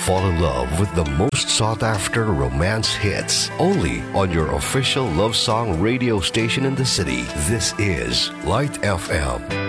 fall in love with the most sought-after romance hits only on your official love song radio station in the city. This is Light FM.